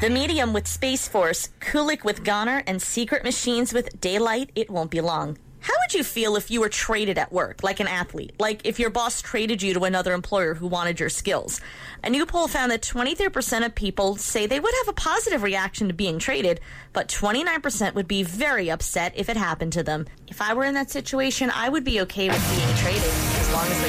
The Medium with Space Force, Kulik with Goner, and Secret Machines with Daylight. It won't be long. How would you feel if you were traded at work, like an athlete? Like if your boss traded you to another employer who wanted your skills? A new poll found that 23% of people say they would have a positive reaction to being traded, but 29% would be very upset if it happened to them. If I were in that situation, I would be okay with being traded, as long as